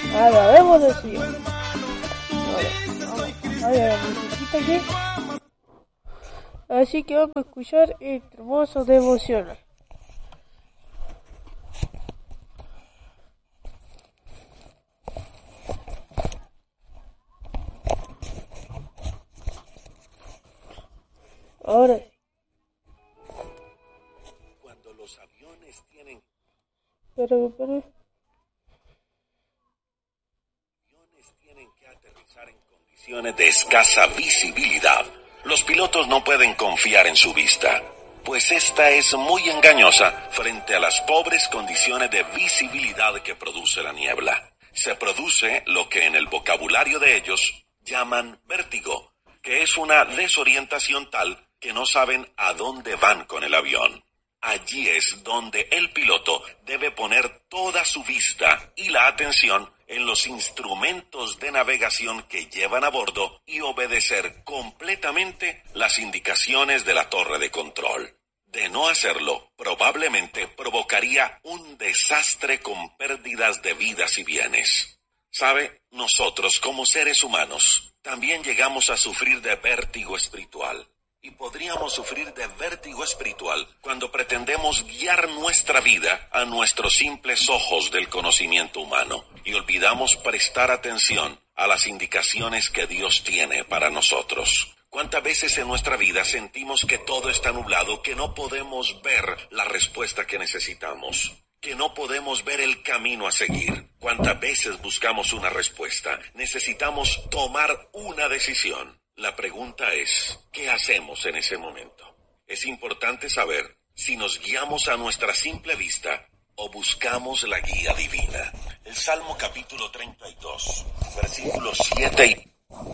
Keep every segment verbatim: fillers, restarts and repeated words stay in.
Hablaremos de Sion. Ahora, vamos, hay una musiquita aquí. Así que vamos a escuchar el hermoso devocional. Ahora. Cuando los aviones tienen... Pero, pero... tienen que aterrizar en condiciones de escasa visibilidad, los pilotos no pueden confiar en su vista, pues esta es muy engañosa frente a las pobres condiciones de visibilidad que produce la niebla. Se produce lo que en el vocabulario de ellos llaman vértigo, que es una desorientación tal que no saben a dónde van con el avión. Allí es donde el piloto debe poner toda su vista y la atención en los instrumentos de navegación que llevan a bordo y obedecer completamente las indicaciones de la torre de control. De no hacerlo, probablemente provocaría un desastre con pérdidas de vidas y bienes. ¿Sabe? Nosotros, como seres humanos, también llegamos a sufrir de vértigo espiritual. Y podríamos sufrir de vértigo espiritual cuando pretendemos guiar nuestra vida a nuestros simples ojos del conocimiento humano y olvidamos prestar atención a las indicaciones que Dios tiene para nosotros. ¿Cuántas veces en nuestra vida sentimos que todo está nublado, que no podemos ver la respuesta que necesitamos, que no podemos ver el camino a seguir? ¿Cuántas veces buscamos una respuesta? Necesitamos tomar una decisión. La pregunta es, ¿qué hacemos en ese momento? Es importante saber si nos guiamos a nuestra simple vista o buscamos la guía divina. El Salmo capítulo treinta y dos, versículos siete y...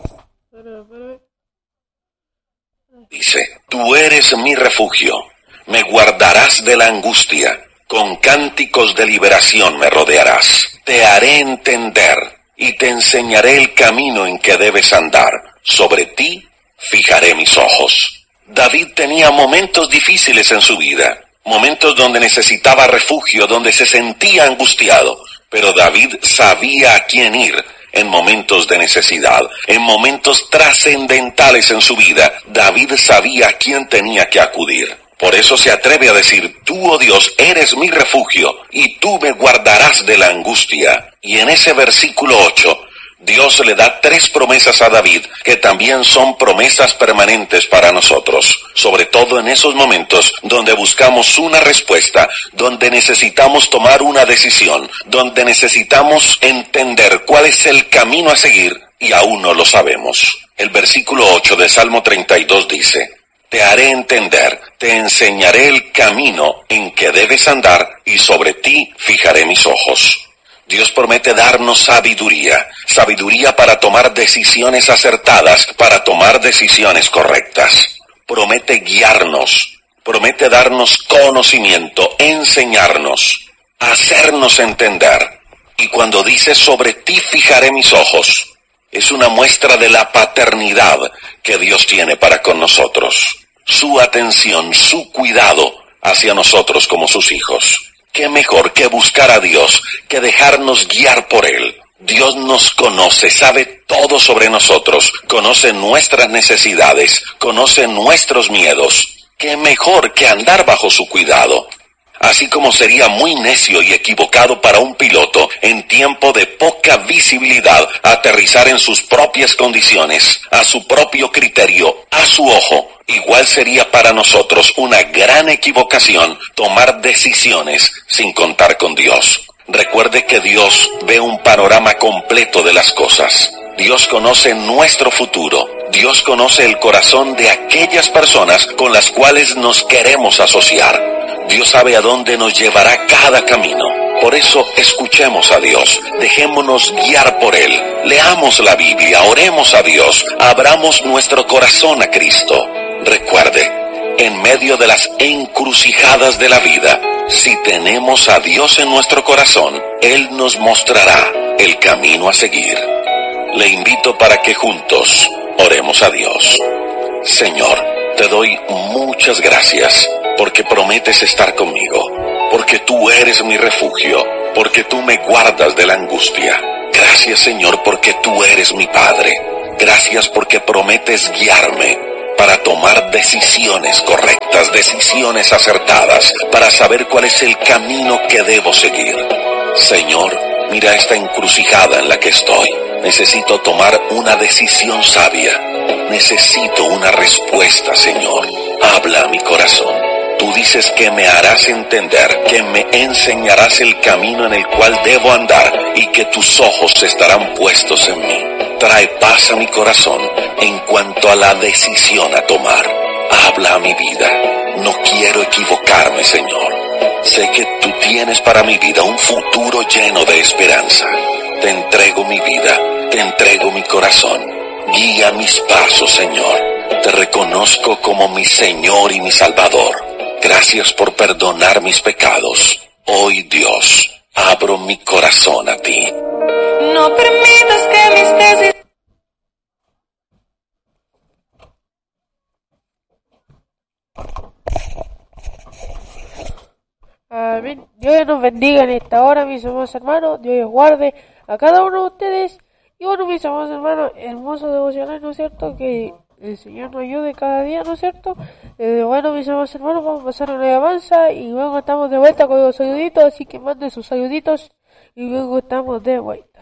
dice, tú eres mi refugio, me guardarás de la angustia, con cánticos de liberación me rodearás. Te haré entender y te enseñaré el camino en que debes andar. Sobre ti fijaré mis ojos. David tenía momentos difíciles en su vida, momentos donde necesitaba refugio, donde se sentía angustiado, pero David sabía a quién ir en momentos de necesidad, en momentos trascendentales en su vida. David sabía a quién tenía que acudir. Por eso se atreve a decir, tú, oh Dios, eres mi refugio, y tú me guardarás de la angustia. Y en ese versículo ocho, Dios le da tres promesas a David que también son promesas permanentes para nosotros, sobre todo en esos momentos donde buscamos una respuesta, donde necesitamos tomar una decisión, donde necesitamos entender cuál es el camino a seguir y aún no lo sabemos. El versículo ocho de Salmo treinta y dos dice, te haré entender, te enseñaré el camino en que debes andar y sobre ti fijaré mis ojos. Dios promete darnos sabiduría, sabiduría para tomar decisiones acertadas, para tomar decisiones correctas. Promete guiarnos, promete darnos conocimiento, enseñarnos, hacernos entender. Y cuando dice sobre ti fijaré mis ojos, es una muestra de la paternidad que Dios tiene para con nosotros. Su atención, su cuidado hacia nosotros como sus hijos. ¿Qué mejor que buscar a Dios, que dejarnos guiar por Él? Dios nos conoce, sabe todo sobre nosotros, conoce nuestras necesidades, conoce nuestros miedos. ¿Qué mejor que andar bajo su cuidado? Así como sería muy necio y equivocado para un piloto en tiempo de poca visibilidad aterrizar en sus propias condiciones, a su propio criterio, a su ojo, igual sería para nosotros una gran equivocación tomar decisiones sin contar con Dios. Recuerde que Dios ve un panorama completo de las cosas. Dios conoce nuestro futuro. Dios conoce el corazón de aquellas personas con las cuales nos queremos asociar. Dios sabe a dónde nos llevará cada camino. Por eso escuchemos a Dios, dejémonos guiar por Él, leamos la Biblia, oremos a Dios, abramos nuestro corazón a Cristo. Recuerde, en medio de las encrucijadas de la vida, si tenemos a Dios en nuestro corazón, Él nos mostrará el camino a seguir. Le invito para que juntos oremos a Dios. Señor, te doy muchas gracias porque prometes estar conmigo, porque tú eres mi refugio, porque tú me guardas de la angustia. Gracias. Gracias, Señor, porque tú eres mi Padre. Gracias porque prometes guiarme para tomar decisiones correctas, decisiones acertadas, para saber cuál es el camino que debo seguir. Señor, mira esta encrucijada en la que estoy. Necesito tomar una decisión sabia. Necesito una respuesta, Señor. Habla a mi corazón. Tú dices que me harás entender, que me enseñarás el camino en el cual debo andar y que tus ojos estarán puestos en mí. Trae paz a mi corazón en cuanto a la decisión a tomar. Habla a mi vida. No quiero equivocarme, Señor. Sé que tú tienes para mi vida un futuro lleno de esperanza. Te entrego mi vida, te entrego mi corazón. Guía mis pasos, Señor. Te reconozco como mi Señor y mi Salvador. Gracias por perdonar mis pecados. Hoy, Dios, abro mi corazón a ti. No permitas que mis tesis... Amén. Dios nos bendiga en esta hora, mis amados hermanos. Dios les guarde a cada uno de ustedes. Y bueno, mis amados hermanos, hermoso devocional, ¿no es cierto? Que el Señor nos ayude cada día, ¿no es cierto? Eh, bueno, mis amados hermanos, vamos a pasar a la alabanza y luego estamos de vuelta con los saluditos, así que manden sus saluditos y luego estamos de vuelta.